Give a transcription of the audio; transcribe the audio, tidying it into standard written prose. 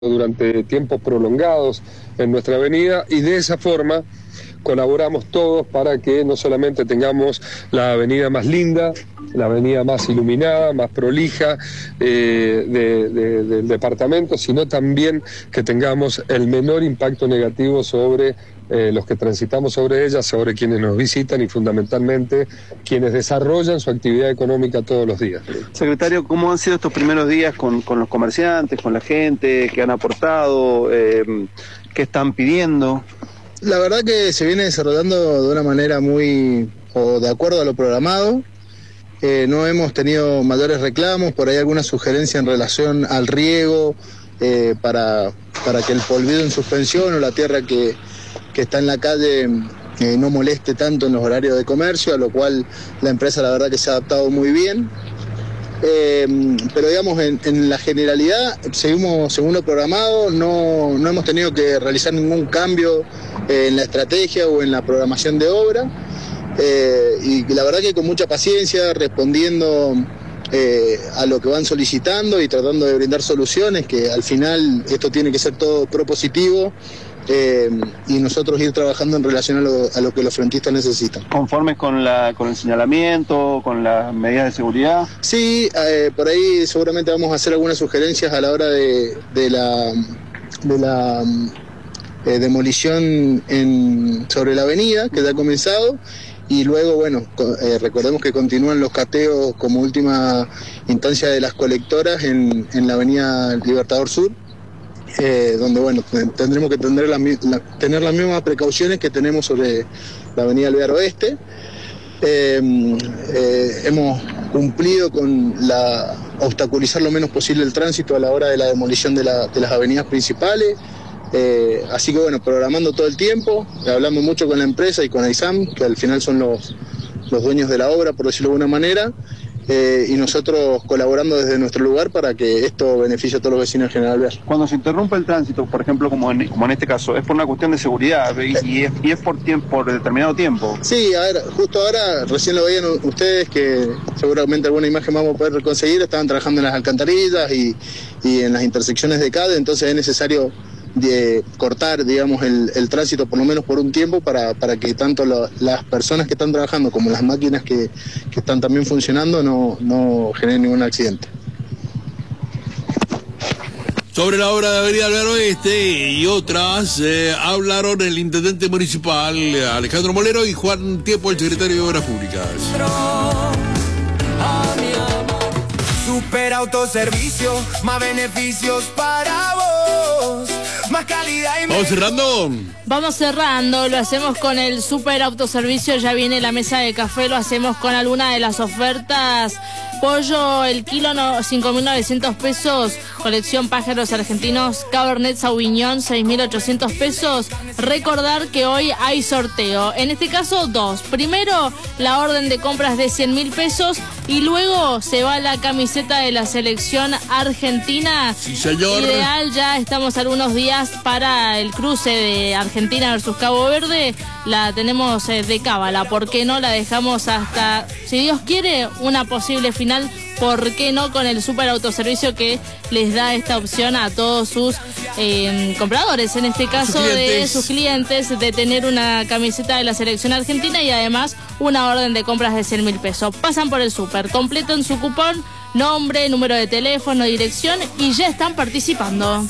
durante tiempos prolongados en nuestra avenida, y de esa forma colaboramos todos para que no solamente tengamos la avenida más linda, la avenida más iluminada, más prolija del departamento, sino también que tengamos el menor impacto negativo sobre los que transitamos sobre ella, sobre quienes nos visitan y fundamentalmente quienes desarrollan su actividad económica todos los días. Secretario, ¿cómo han sido estos primeros días con los comerciantes, con la gente que han aportado, qué están pidiendo? La verdad que se viene desarrollando de una manera de acuerdo a lo programado. No hemos tenido mayores reclamos, por ahí alguna sugerencia en relación al riego, para que el polvido en suspensión o la tierra que está en la calle no moleste tanto en los horarios de comercio, a lo cual la empresa la verdad que se ha adaptado muy bien. Pero digamos, en la generalidad seguimos según lo programado, no hemos tenido que realizar ningún cambio en la estrategia o en la programación de obra, y la verdad que con mucha paciencia, respondiendo a lo que van solicitando y tratando de brindar soluciones, que al final esto tiene que ser todo propositivo, y nosotros ir trabajando en relación a lo que los frentistas necesitan. ¿Conformes con el señalamiento, con las medidas de seguridad? Sí, por ahí seguramente vamos a hacer algunas sugerencias a la hora de la demolición sobre la avenida, que ya ha comenzado, y luego, bueno, recordemos que continúan los cateos como última instancia de las colectoras en la avenida Libertador Sur, donde, bueno, tendremos que tener las mismas precauciones que tenemos sobre la avenida Alvear Oeste. Hemos cumplido con obstaculizar lo menos posible el tránsito a la hora de la demolición de las avenidas principales. Así que bueno, programando todo el tiempo, hablando mucho con la empresa y con AISAM, que al final son los dueños de la obra, por decirlo de alguna manera, y nosotros colaborando desde nuestro lugar para que esto beneficie a todos los vecinos de General Alvear. Cuando se interrumpe el tránsito, por ejemplo, como en este caso, ¿es por una cuestión de seguridad y es por determinado tiempo? Sí, a ver, justo ahora, recién lo veían ustedes, que seguramente alguna imagen vamos a poder conseguir, estaban trabajando en las alcantarillas y en las intersecciones de CADE, entonces es necesario cortar, digamos, el tránsito por lo menos por un tiempo para que tanto las personas que están trabajando como las máquinas que están también funcionando no generen ningún accidente. Sobre la obra de Avenida Alvear Oeste y otras, hablaron el intendente municipal Alejandro Molero y Juan Tiempo, el secretario de Obras Públicas. Super autoservicio, más beneficios para vos, más calidad y... ¿Vamos cerrando? Vamos cerrando, lo hacemos con el super autoservicio, ya viene la mesa de café, lo hacemos con alguna de las ofertas. Pollo, el kilo 5.900 pesos, colección pájaros argentinos, Cabernet Sauvignon 6.800 pesos. Recordar que hoy hay sorteo, en este caso dos. Primero, la orden de compras de 100.000 pesos y luego se va la camiseta de la selección argentina. Sí, señor. Ideal, ya estamos algunos días para el cruce de Argentina versus Cabo Verde. La tenemos de cábala, ¿por qué no? La dejamos hasta, si Dios quiere, una posible final. ¿Por qué no? Con el super autoservicio que les da esta opción a todos sus compradores, en este caso de sus clientes, de tener una camiseta de la selección argentina y además una orden de compras de 100.000 pesos. Pasan por el super, completan su cupón, nombre, número de teléfono, dirección y ya están participando.